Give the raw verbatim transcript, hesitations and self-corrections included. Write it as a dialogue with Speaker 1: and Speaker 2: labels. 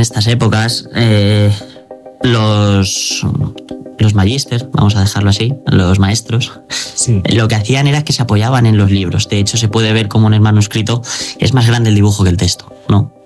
Speaker 1: estas épocas, eh, los, los magíster, vamos a dejarlo así, los maestros,
Speaker 2: Sí.
Speaker 1: lo que hacían era que se apoyaban en los libros. De hecho, se puede ver como en el manuscrito es más grande el dibujo que el texto, ¿no?